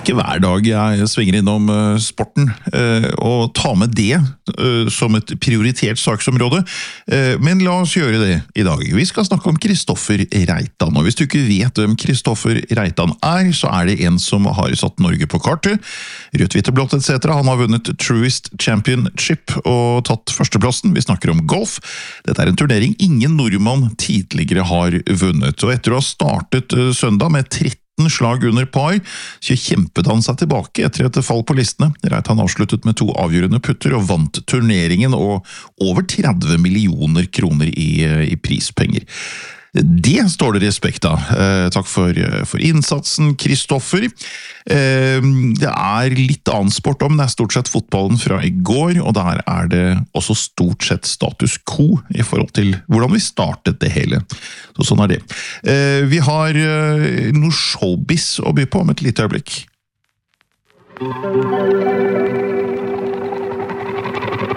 ikke hver dag jeg svinger innom sporten og tar med det som et prioritert saksområde, men la oss gjøre det i dag. Vi skal snakke om Kristoffer Reitan, og hvis du ikke vet hvem Kristoffer Reitan så det en som har satt Norge på kartet. Rødt, hvitt og blått etc. Han har vunnet Truist Championship og tatt førsteplassen. Vi snakker om golf. Dette en turnering ingen nordmann tidligere har vunnet, og etter å ha startet søndag med 13 slag under par, så kjempet han seg tilbake etter et fall på listene. Reitan avsluttet med 2 avgjørende putter og vant turneringen og over 30 millioner kroner i prispenger. Det står det respekt av. Takk for innsatsen, Kristoffer. Det litt annen sport om, det stort sett fotballen fra i går, og der det også stort sett status quo i forhold til hvordan vi startet det hele. Så sånn det. Vi har noe showbiz å by på om et lite øyeblikk.